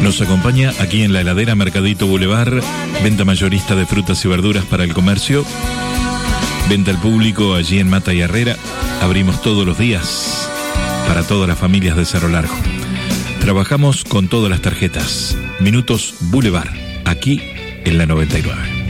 Nos acompaña aquí en la heladera Mercadito Boulevard, venta mayorista de frutas y verduras para el comercio, venta al público allí en Mata y Herrera. Abrimos todos los días para todas las familias de Cerro Largo. Trabajamos con todas las tarjetas. Minutos Boulevard, aquí en la 99.